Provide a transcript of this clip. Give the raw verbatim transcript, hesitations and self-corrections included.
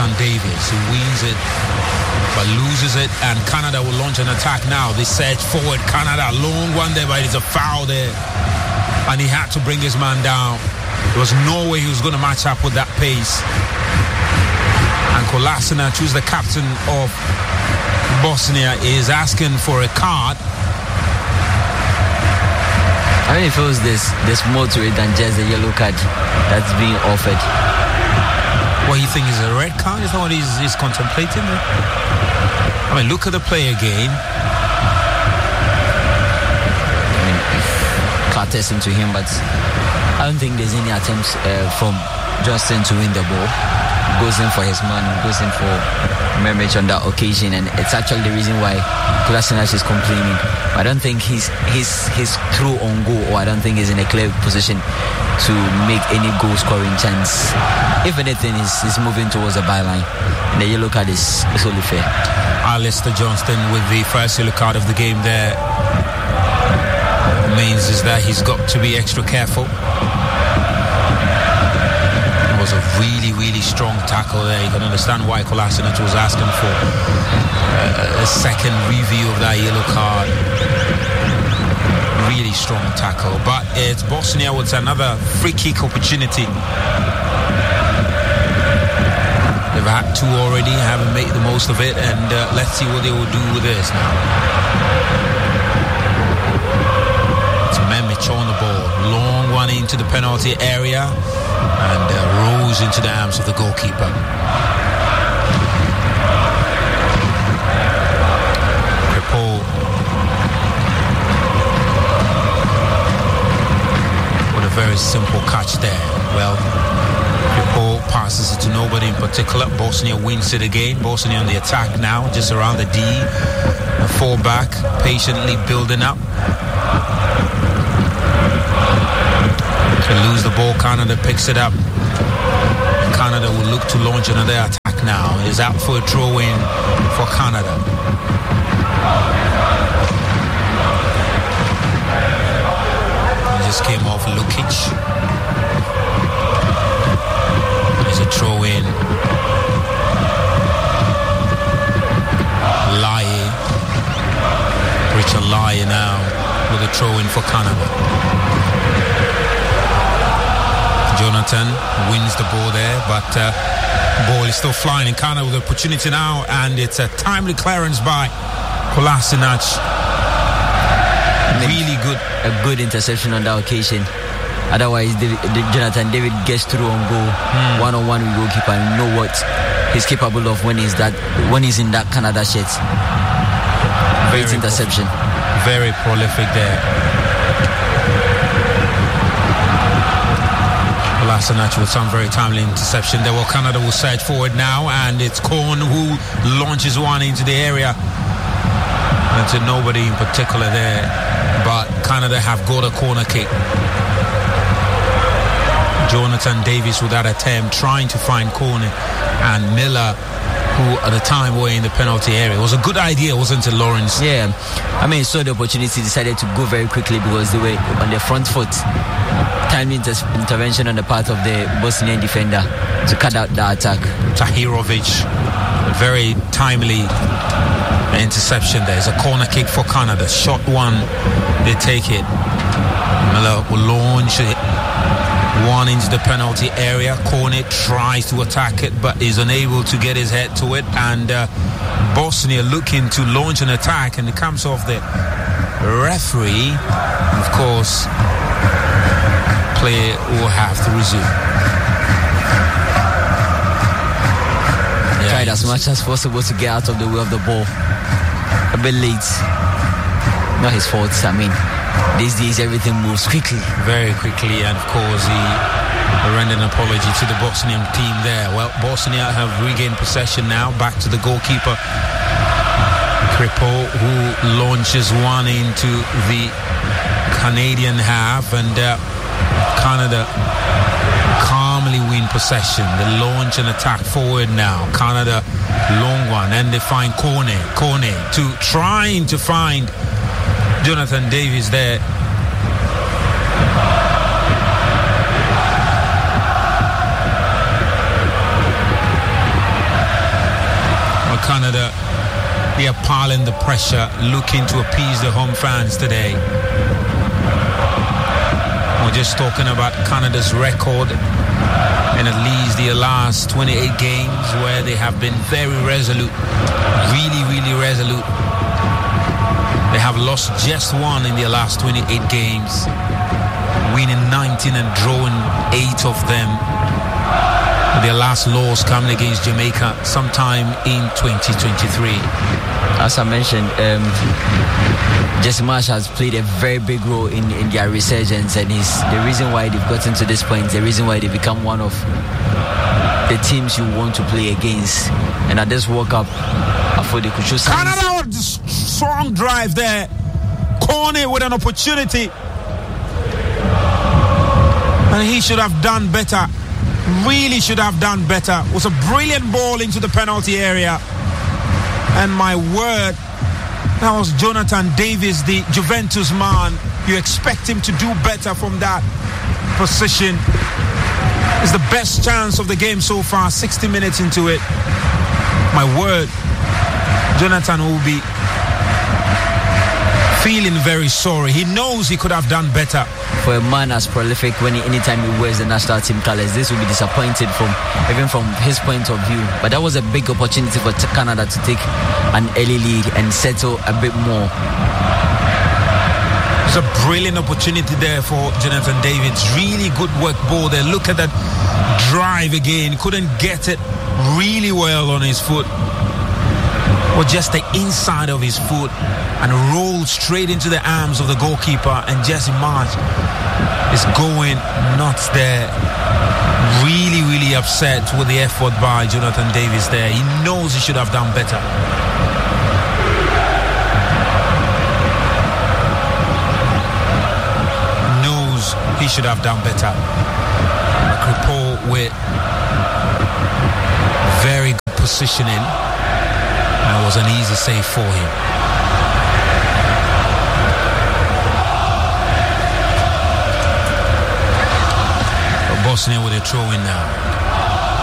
Jonathan Davis, who wins it but loses it, and Canada will launch an attack now. They surge forward. Canada, long one there, but it's a foul there, and he had to bring his man down. There was no way he was going to match up with that pace. And Kolasinac, who's the captain of Bosnia, is asking for a card. I mean, it feels there's, there's more to it than just the yellow card that's being offered. What you think is a red card? Is that what he's, he's contemplating there? I mean, look at the play again. I mean, Carter's into him, but I don't think there's any attempts uh, from Johnston to win the ball. Goes in for his man, goes in for Mehmet on that occasion, and it's actually the reason why Kolasinac is complaining. I don't think he's he's he's through on goal, or I don't think he's in a clear position to make any goal scoring chance. If anything, he's, he's moving towards the byline, and the yellow card is, is only fair. Alistair Johnston with the first yellow card of the game there means is that he's got to be extra careful. Was a really, really strong tackle there. You can understand why Kolasinac was asking for uh, a second review of that yellow card. Really strong tackle. But it's Bosnia with another free kick opportunity. They've had two already, haven't made the most of it, and uh, let's see what they will do with this now. It's Mehmet on the ball. Long one into the penalty area. And uh, rolls into the arms of the goalkeeper. Kripo with a very simple catch there. Well, Kripo passes it to nobody in particular. Bosnia wins it again. Bosnia on the attack now, just around the D. A fall back, patiently building up. To lose the ball, Canada picks it up. Canada will look to launch another attack now. Is out for a throw-in for Canada. He just came off Lukic. There's a throw-in. Laie. Richard Laie now with a throw-in for Canada. Jonathan wins the ball there, but uh, ball is still flying in Canada with opportunity now, and it's a timely clearance by Kolasinac. Really good. A good interception on that occasion. Otherwise, David, Jonathan David gets through on goal, hmm. one-on-one with goalkeeper, and know what he's capable of when he's that when he's in that Canada shirt. Great very interception. Pro- very prolific there. Kolasinac with some very timely interception. There will Canada will surge forward now, and it's Korn who launches one into the area. And to nobody in particular there, but Canada have got a corner kick. Jonathan Davis with that attempt, trying to find corner, and Miller, who at the time were in the penalty area. It was a good idea, wasn't it, Lawrence? Yeah, I mean, saw the opportunity, decided to go very quickly because they were on their front foot. Timely inter- intervention on the part of the Bosnian defender to cut out the attack. Tahirovic, very timely interception there. It's a corner kick for Canada. Shot one, they take it. Miller will launch it. One into the penalty area. Kornet tries to attack it, but is unable to get his head to it. And uh, Bosnia looking to launch an attack, and it comes off the referee. And of course, play will have to resume. Yeah, tried as much as possible to get out of the way of the ball. A bit late. Not his fault. I mean, these days everything moves quickly. Very quickly, and of course he rendered an apology to the Bosnian team there. Well, Bosnia have regained possession now. Back to the goalkeeper, Kripo, who launches one into the Canadian half, and uh, Canada calmly win possession. They launch an attack forward now. Canada, long one, and they find Kornet. Kornet to trying to find Jonathan Davis there. Canada. They are piling the pressure, looking to appease the home fans today. We're just talking about Canada's record in at least the last twenty-eight games, where they have been very resolute, really, really resolute. They have lost just one in their last twenty-eight games, winning nineteen and drawing eight of them. Their last loss coming against Jamaica sometime in twenty twenty-three. As I mentioned, um, Jesse Marsch has played a very big role in, in their resurgence, and he's the reason why they've gotten to this point, the reason why they become one of the teams you want to play against. And at this World Cup, I thought they could show signs. Canada with strong drive there. Corny with an opportunity. And he should have done better. Really should have done better. It was a brilliant ball into the penalty area. And my word, that was Jonathan Davis, the Juventus man. You expect him to do better from that position. It's the best chance of the game so far, sixty minutes into it. My word, Jonathan will be feeling very sorry. He knows he could have done better. For a man as prolific, when he, anytime he wears the national team colours, this will be disappointed from even from his point of view. But that was a big opportunity for Canada to take an early lead and settle a bit more. It's a brilliant opportunity there for Jonathan David. Really good work ball there. Look at that drive again. Couldn't get it really well on his foot, or just the inside of his foot, and rolled straight into the arms of the goalkeeper. And Jesse Marsch is going nuts there. Really, really upset with the effort by Jonathan Davis there. He knows he should have done better. Knows he should have done better. Kripo with very good positioning. That was an easy save for him. Bosnia with a throw in now.